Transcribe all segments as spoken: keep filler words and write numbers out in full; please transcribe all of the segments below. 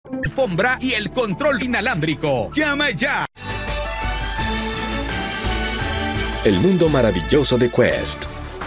alfombra y el control inalámbrico. ¡Llama ya! El mundo maravilloso de Quest.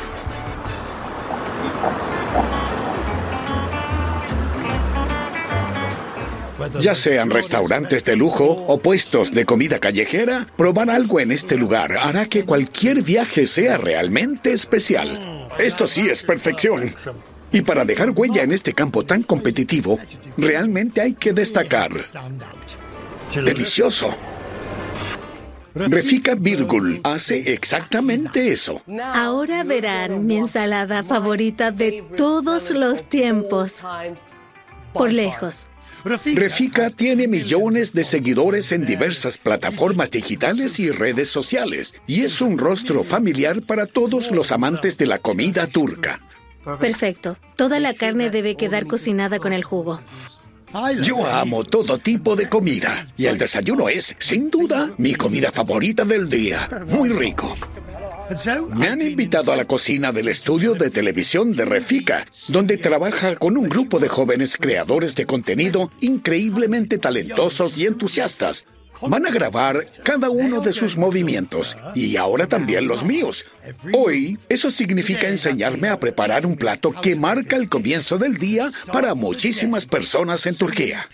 Ya sean restaurantes de lujo o puestos de comida callejera, probar algo en este lugar hará que cualquier viaje sea realmente especial. Esto sí es perfección. Y para dejar huella en este campo tan competitivo, realmente hay que destacar. ¡Delicioso! Refika Birgul hace exactamente eso. Ahora verán mi ensalada favorita de todos los tiempos. Por lejos. Refika tiene millones de seguidores en diversas plataformas digitales y redes sociales, y es un rostro familiar para todos los amantes de la comida turca. Perfecto. Toda la carne debe quedar cocinada con el jugo. Yo amo todo tipo de comida, y el desayuno es, sin duda, mi comida favorita del día. Muy rico. Me han invitado a la cocina del estudio de televisión de Refika, donde trabaja con un grupo de jóvenes creadores de contenido increíblemente talentosos y entusiastas. Van a grabar cada uno de sus movimientos, y ahora también los míos. Hoy, eso significa enseñarme a preparar un plato que marca el comienzo del día para muchísimas personas en Turquía.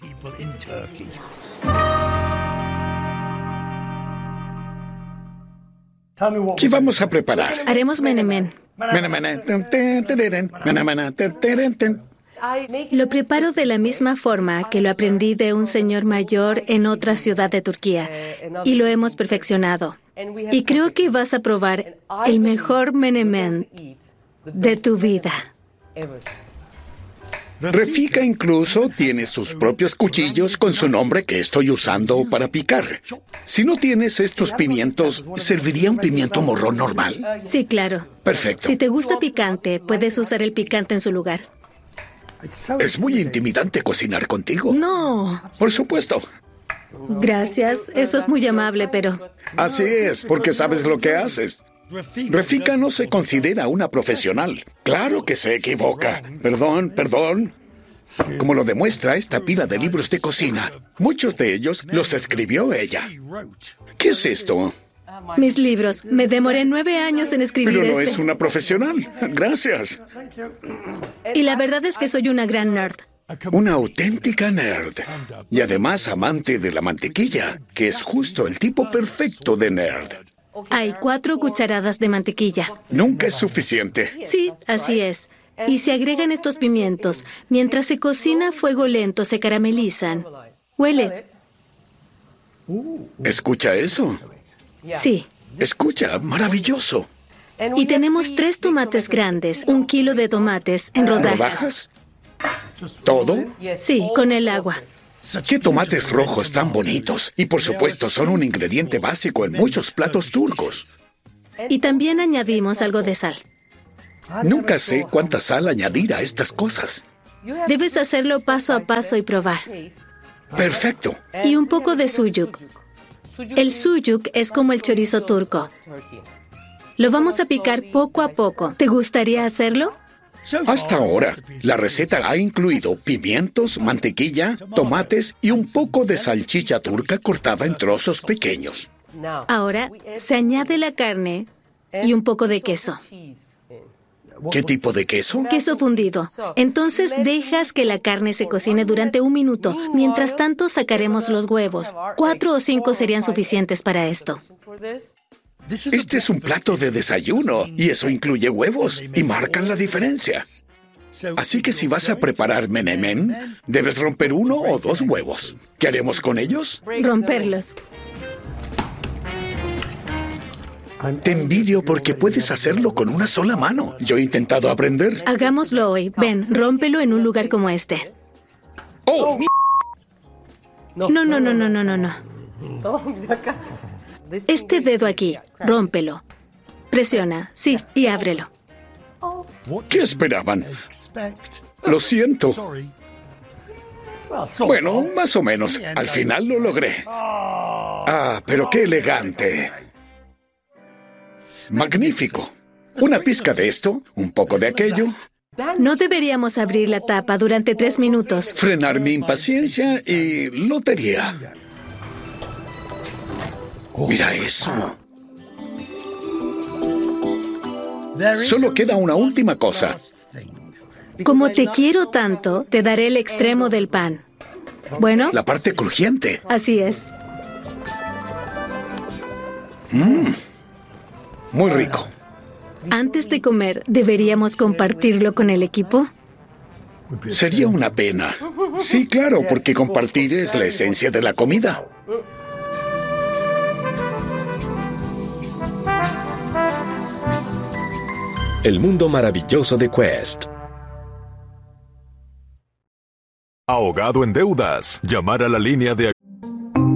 ¿Qué vamos a preparar? Haremos menemen. Lo preparo de la misma forma que lo aprendí de un señor mayor en otra ciudad de Turquía, y lo hemos perfeccionado. Y creo que vas a probar el mejor menemen de tu vida. Refika incluso tiene sus propios cuchillos con su nombre que estoy usando para picar. Si no tienes estos pimientos, ¿serviría un pimiento morrón normal? Sí, claro. Perfecto. Si te gusta picante, puedes usar el picante en su lugar. Es muy intimidante cocinar contigo. No. Por supuesto. Gracias. Eso es muy amable, pero... Así es, porque sabes lo que haces. Refika no se considera una profesional. Claro que se equivoca. Perdón, perdón. Como lo demuestra esta pila de libros de cocina. Muchos de ellos los escribió ella. ¿Qué es esto? Mis libros. Me demoré nueve años en escribir Pero no este. es una profesional. Gracias. Y la verdad es que soy una gran nerd. Una auténtica nerd. Y además amante de la mantequilla, que es justo el tipo perfecto de nerd. Hay cuatro cucharadas de mantequilla. Nunca es suficiente. Sí, así es. Y se agregan estos pimientos. Mientras se cocina a fuego lento, se caramelizan. Huele. ¿Escucha eso? Sí. Escucha, maravilloso. Y tenemos tres tomates grandes, un kilo de tomates en rodajas. ¿Rodajas? ¿Todo? Sí, con el agua. ¡Qué tomates rojos tan bonitos! Y por supuesto son un ingrediente básico en muchos platos turcos. Y también añadimos algo de sal. Nunca sé cuánta sal añadir a estas cosas. Debes hacerlo paso a paso y probar. Perfecto. Y un poco de suyuk. El suyuk es como el chorizo turco. Lo vamos a picar poco a poco. ¿Te gustaría hacerlo? Hasta ahora, la receta ha incluido pimientos, mantequilla, tomates y un poco de salchicha turca cortada en trozos pequeños. Ahora se añade la carne y un poco de queso. ¿Qué tipo de queso? Queso fundido. Entonces dejas que la carne se cocine durante un minuto. Mientras tanto sacaremos los huevos. Cuatro o cinco serían suficientes para esto. Este es un plato de desayuno y eso incluye huevos y marcan la diferencia. Así que si vas a preparar menemen, debes romper uno o dos huevos. ¿Qué haremos con ellos? Romperlos. Te envidio porque puedes hacerlo con una sola mano. Yo he intentado aprender. Hagámoslo hoy. Ven, rómpelo en un lugar como este. ¡Oh! No, no, no, no, no, no, no. Este dedo aquí, rómpelo. Presiona, sí, y ábrelo. ¿Qué esperaban? Lo siento. Bueno, más o menos. Al final lo logré. Ah, pero qué elegante. Magnífico. Una pizca de esto, un poco de aquello. No deberíamos abrir la tapa durante tres minutos. Frenar mi impaciencia y lotería. Mira eso. Solo queda una última cosa. Como te quiero tanto, te daré el extremo del pan. Bueno, La parte crujiente. así es. Mmm. Muy rico. Antes de comer, ¿deberíamos compartirlo con el equipo? Sería una pena. Sí, claro, porque compartir es la esencia de la comida. El mundo maravilloso de Quest. Ahogado en deudas. Llamar a la línea de